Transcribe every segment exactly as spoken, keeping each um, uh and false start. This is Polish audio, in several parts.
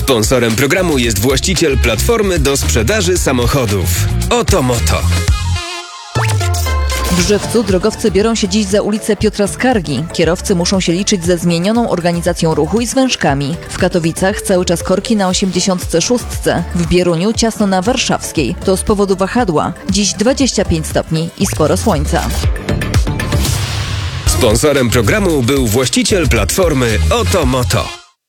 Sponsorem programu jest właściciel platformy do sprzedaży samochodów. Oto Moto. W Żywcu drogowcy biorą się dziś za ulicę Piotra Skargi. Kierowcy muszą się liczyć ze zmienioną organizacją ruchu i zwężkami. W Katowicach cały czas korki na osiemdziesiątce szóstce. W Bieruniu ciasno na Warszawskiej. To z powodu wahadła. Dziś dwadzieścia pięć stopni i sporo słońca. Sponsorem programu był właściciel platformy Oto Moto.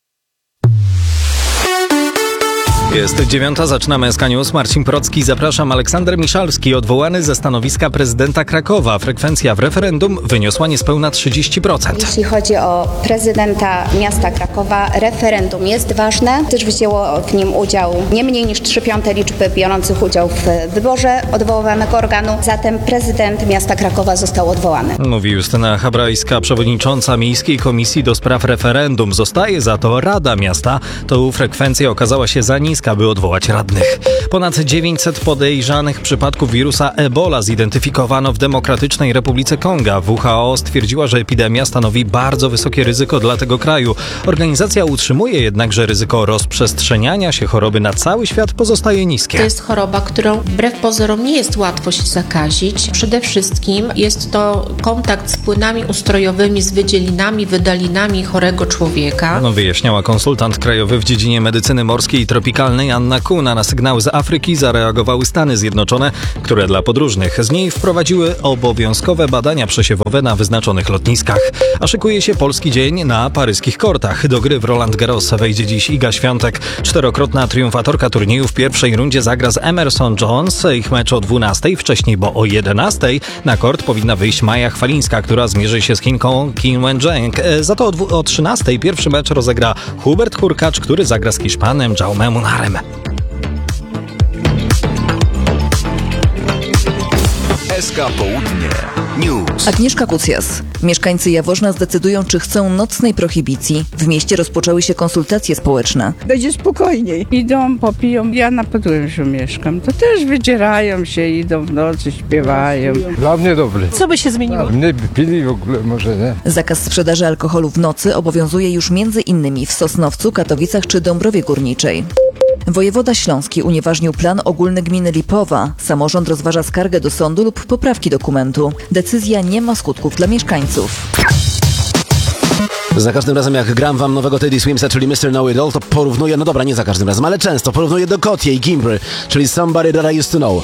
Jest dziewiąta, zaczynamy S K News. Marcin Procki, zapraszam. Aleksander Miszalski, odwołany ze stanowiska prezydenta Krakowa. Frekwencja w referendum wyniosła niespełna trzydzieści procent. Jeśli chodzi o prezydenta miasta Krakowa, referendum jest ważne, gdyż wzięło w nim udział nie mniej niż trzy piąte liczby biorących udział w wyborze odwoływanego organu. Zatem prezydent miasta Krakowa został odwołany. Mówi Justyna Habrajska, przewodnicząca Miejskiej Komisji do Spraw Referendum. Zostaje za to Rada Miasta. To frekwencja okazała się za niska, by odwołać radnych. Ponad dziewięćset podejrzanych przypadków wirusa Ebola zidentyfikowano w Demokratycznej Republice Konga. W H O stwierdziła, że epidemia stanowi bardzo wysokie ryzyko dla tego kraju. Organizacja utrzymuje jednak, że ryzyko rozprzestrzeniania się choroby na cały świat pozostaje niskie. To jest choroba, którą wbrew pozorom nie jest łatwo się zakazić. Przede wszystkim jest to kontakt z płynami ustrojowymi, z wydzielinami, wydalinami chorego człowieka. No, wyjaśniała konsultant krajowy w dziedzinie medycyny morskiej i tropikalnej Anna Kuna. Na sygnały z Afryki zareagowały Stany Zjednoczone, które dla podróżnych z niej wprowadziły obowiązkowe badania przesiewowe na wyznaczonych lotniskach. A szykuje się polski dzień na paryskich kortach. Do gry w Roland Garros wejdzie dziś Iga Świątek. Czterokrotna triumfatorka turnieju w pierwszej rundzie zagra z Emerson Jones. Ich mecz o dwunastej, wcześniej, bo o jedenastej na kort powinna wyjść Maja Chwalińska, która zmierzy się z Chinką Qin Wenzheng. Za to o, dwu, o trzynastej pierwszy mecz rozegra Hubert Hurkacz, który zagra z Hiszpanem Jaume Munarem. S K Południe News. Agnieszka Kucjas. Mieszkańcy Jaworzna zdecydują, czy chcą nocnej prohibicji. W mieście rozpoczęły się konsultacje społeczne. Będzie spokojniej. Idą, popiją. Ja na Podłężu mieszkam. To też wydzierają się, idą w nocy, śpiewają. Dla mnie dobry. Co by się zmieniło? Mnie by pili w ogóle, może nie. Zakaz sprzedaży alkoholu w nocy obowiązuje już między innymi w Sosnowcu, Katowicach czy Dąbrowie Górniczej. Wojewoda śląski unieważnił plan ogólny gminy Lipowa. Samorząd rozważa skargę do sądu lub poprawki dokumentu. Decyzja nie ma skutków dla mieszkańców. Za każdym razem jak gram wam nowego Teddy Swimsa, czyli mister Know It All, to porównuję, no dobra, nie za każdym razem, ale często porównuję do Kotie i Gimbry, czyli Somebody That I Used To Know.